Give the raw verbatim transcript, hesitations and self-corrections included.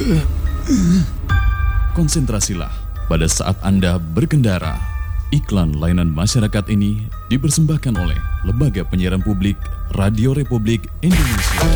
Konsentrasilah pada saat Anda berkendara. Iklan layanan masyarakat ini dipersembahkan oleh Lembaga Penyiaran Publik Radio Republik Indonesia.